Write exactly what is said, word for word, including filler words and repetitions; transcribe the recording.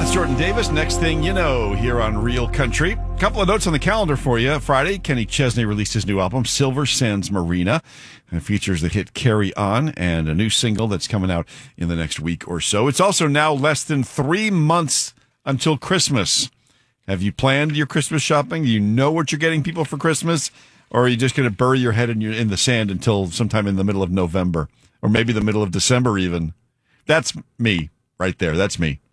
It's Jordan Davis. Next thing you know, here on Real Country. A couple of notes on the calendar for you. Friday, Kenny Chesney released his new album, Silver Sands Marina. It features the hit Carry On and a new single that's coming out in the next week or so. It's also now less than three months until Christmas. Have you planned your Christmas shopping? Do you know what you're getting people for Christmas? Or are you just going to bury your head in, your, in the sand until sometime in the middle of November? Or maybe the middle of December even? That's me right there. That's me.